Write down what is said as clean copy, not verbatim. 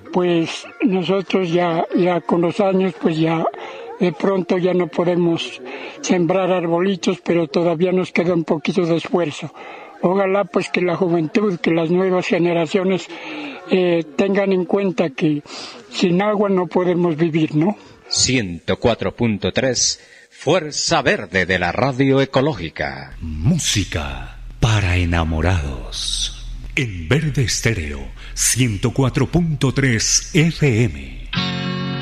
pues nosotros ya con los años, pues ya de pronto ya no podemos sembrar arbolitos, pero todavía nos queda un poquito de esfuerzo. Ojalá pues que la juventud, que las nuevas generaciones tengan en cuenta que sin agua no podemos vivir, ¿no? 104.3 Fuerza Verde de la Radio Ecológica. Música para enamorados. En Verde Estéreo 104.3 FM.